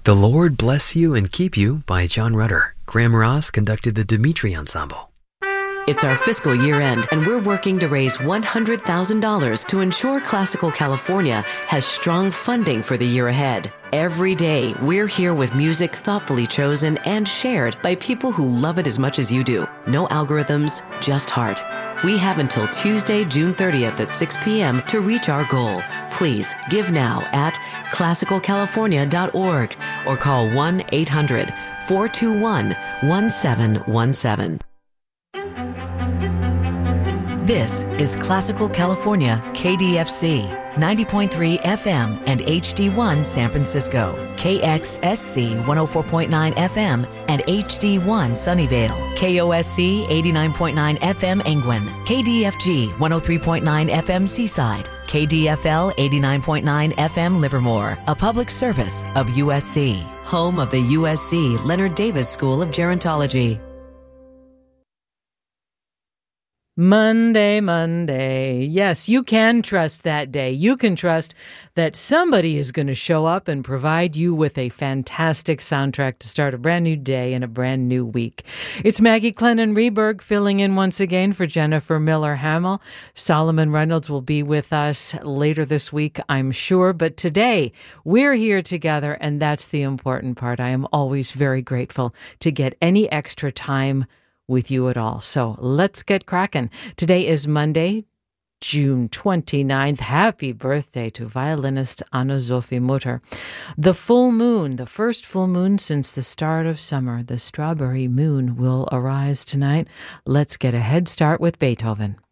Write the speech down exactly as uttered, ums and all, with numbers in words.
The Lord Bless You and Keep You by John Rutter. Graham Ross conducted the Dimitri Ensemble. It's our fiscal year end, and we're working to raise one hundred thousand dollars to ensure Classical California has strong funding for the year ahead. Every day, we're here with music thoughtfully chosen and shared by people who love it as much as you do. No algorithms, just heart. We have until Tuesday, June thirtieth at six p.m. to reach our goal. Please give now at classical california dot org or call one eight hundred four two one one seven one seven. This is Classical California K D F C, ninety point three F M and H D one San Francisco, K X S C one oh four point nine F M and H D one Sunnyvale, K O S C eighty-nine point nine F M Angwin, K D F G one oh three point nine F M Seaside, K D F L eighty-nine point nine F M Livermore, a public service of U S C, home of the U S C Leonard Davis School of Gerontology. Monday, Monday. Yes, you can trust that day. You can trust that somebody is going to show up and provide you with a fantastic soundtrack to start a brand new day and a brand new week. It's Maggie Clennon Reberg filling in once again for Jennifer Miller-Hamill. Solomon Reynolds will be with us later this week, I'm sure. But today, we're here together, and that's the important part. I am always very grateful to get any extra time with you at all. So let's get cracking. Today is Monday, June twenty-ninth. Happy birthday to violinist Anna-Sophie Mutter. The full moon, the first full moon since the start of summer, the strawberry moon will arise tonight. Let's get a head start with Beethoven.